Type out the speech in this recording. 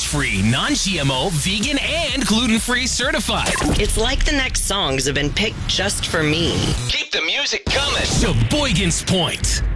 cage-free, non-GMO, vegan, and gluten-free certified. It's like the next songs have been picked just for me. Keep the music coming. Sheboygan's Point.